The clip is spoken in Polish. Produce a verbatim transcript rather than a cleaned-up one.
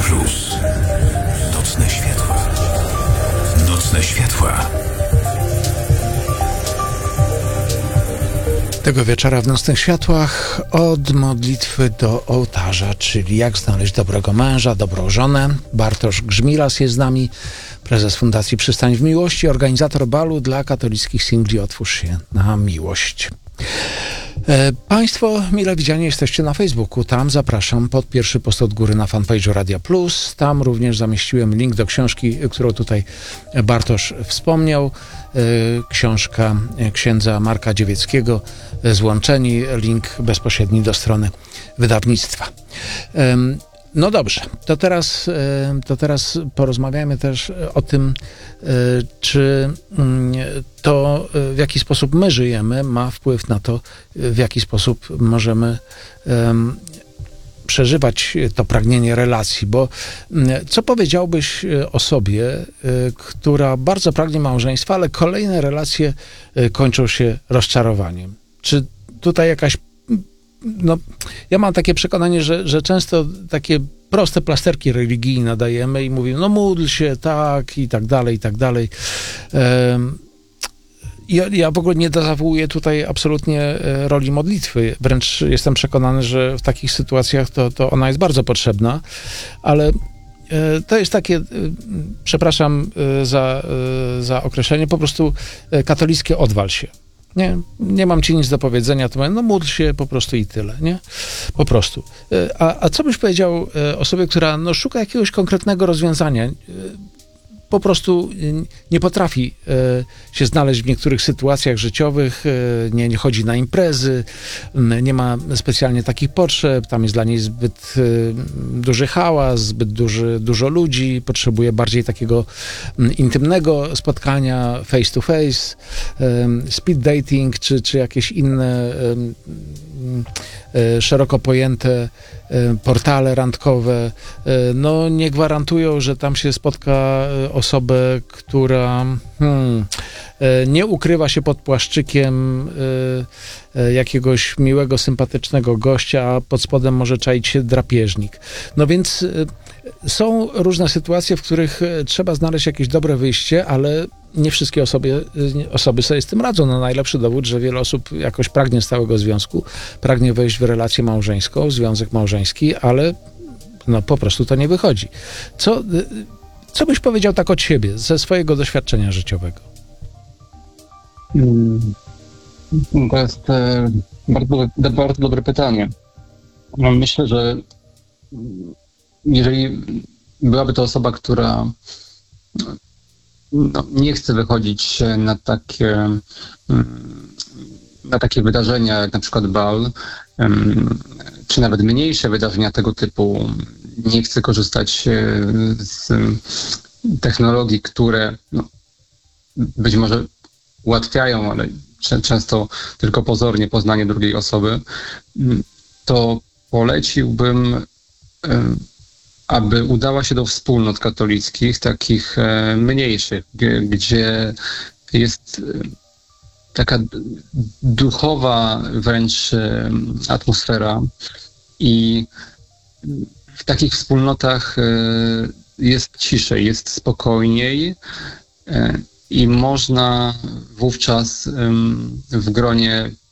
Plus. Nocne światła. Nocne światła. Tego wieczora w Nocnych Światłach od modlitwy do ołtarza, czyli jak znaleźć dobrego męża, dobrą żonę. Bartosz Grzmilas jest z nami, prezes Fundacji Przystań w Miłości, organizator balu dla katolickich singli Otwórz się na miłość. E, Państwo mile widziani jesteście na Facebooku. Tam zapraszam pod pierwszy post od góry na fanpage'u Radia Plus. Tam również zamieściłem link do książki, którą tutaj Bartosz wspomniał. E, książka księdza Marka Dziewieckiego, Złączeni. Link bezpośredni do strony wydawnictwa. E, No dobrze, to teraz, to teraz porozmawiajmy też o tym, czy to, w jaki sposób my żyjemy, ma wpływ na to, w jaki sposób możemy przeżywać to pragnienie relacji. Bo co powiedziałbyś osobie, która bardzo pragnie małżeństwa, ale kolejne relacje kończą się rozczarowaniem? Czy tutaj jakaś No, ja mam takie przekonanie, że, że często takie proste plasterki religijne dajemy i mówimy, no módl się, tak, i tak dalej, i tak dalej. Um, ja, ja w ogóle nie zawołuję tutaj absolutnie roli modlitwy. Wręcz jestem przekonany, że w takich sytuacjach to, to ona jest bardzo potrzebna, ale to jest takie, przepraszam za, za określenie, po prostu katolickie odwal się. Nie, nie mam ci nic do powiedzenia, to mówię, no módl się po prostu i tyle, nie? Po prostu. A, a co byś powiedział osobie, która no, szuka jakiegoś konkretnego rozwiązania, po prostu nie potrafi się znaleźć w niektórych sytuacjach życiowych, nie, nie chodzi na imprezy, nie ma specjalnie takich potrzeb, tam jest dla niej zbyt duży hałas, zbyt duży, dużo ludzi, potrzebuje bardziej takiego intymnego spotkania face to face, speed dating, czy, czy jakieś inne szeroko pojęte portale randkowe, no nie gwarantują, że tam się spotka osobę, która hmm, nie ukrywa się pod płaszczykiem jakiegoś miłego, sympatycznego gościa, a pod spodem może czaić się drapieżnik. No więc są różne sytuacje, w których trzeba znaleźć jakieś dobre wyjście, ale nie wszystkie osoby, osoby sobie z tym radzą. No najlepszy dowód, że wiele osób jakoś pragnie stałego związku, pragnie wejść w relację małżeńską, w związek małżeński, ale no po prostu to nie wychodzi. Co, co byś powiedział tak od siebie, ze swojego doświadczenia życiowego? To jest e, bardzo, bardzo dobre pytanie. No, myślę, że jeżeli byłaby to osoba, która no, nie chce wychodzić na takie, na takie wydarzenia, jak na przykład bal, czy nawet mniejsze wydarzenia tego typu, nie chce korzystać z technologii, które no, być może ułatwiają, ale często tylko pozornie poznanie drugiej osoby, to poleciłbym, aby udała się do wspólnot katolickich, takich mniejszych, gdzie jest taka duchowa wręcz atmosfera i w takich wspólnotach jest ciszej, jest spokojniej i można wówczas w gronie